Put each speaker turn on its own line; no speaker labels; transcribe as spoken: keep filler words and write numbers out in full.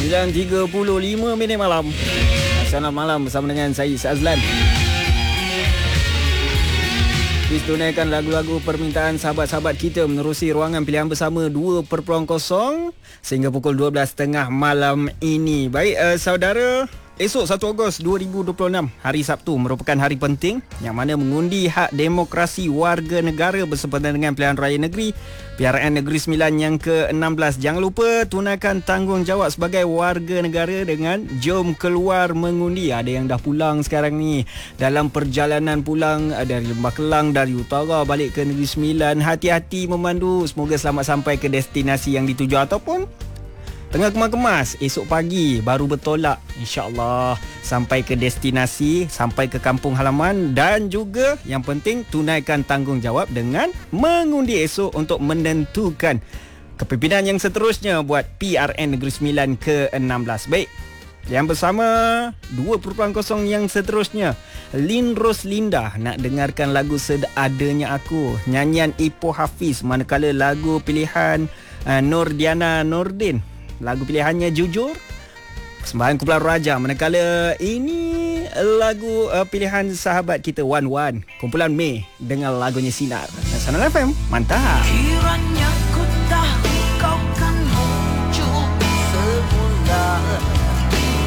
sembilan tiga puluh lima minit malam. Selamat malam bersama dengan saya Azlan. Tunaikan lagu-lagu permintaan sahabat-sahabat kita menerusi ruangan pilihan bersama dua perpuluhan kosong sehingga pukul dua belas tiga puluh malam ini. Baik uh, saudara, esok satu Ogos dua ribu dua puluh enam, hari Sabtu, merupakan hari penting yang mana mengundi hak demokrasi warga negara bersempena dengan pilihan raya negeri P R N Negeri Sembilan yang ke enam belas. Jangan lupa tunaikan tanggungjawab sebagai warga negara dengan jom keluar mengundi. Ada yang dah pulang sekarang ni, dalam perjalanan pulang dari Lembah Kelang, dari utara balik ke Negeri Sembilan. Hati-hati memandu, semoga selamat sampai ke destinasi yang dituju, ataupun tengah kemas-kemas, esok pagi baru bertolak, insya-Allah sampai ke destinasi, sampai ke kampung halaman. Dan juga yang penting, tunaikan tanggungjawab dengan mengundi esok untuk menentukan kepimpinan yang seterusnya buat P R N Negeri Sembilan ke enam belas. Baik, yang bersama dua perpuluhan kosong yang seterusnya, Lin Roslinda nak dengarkan lagu Seadanya Aku, nyanyian Ipoh Hafiz, manakala lagu pilihan uh, Nordiana Nordin, lagu pilihannya Jujur, persembahan Kumpulan Raja. Manakala ini lagu uh, pilihan sahabat kita Wan Wan, Kumpulan Mei dengan lagunya Sinar. Nasional F M, mantap. Kiranya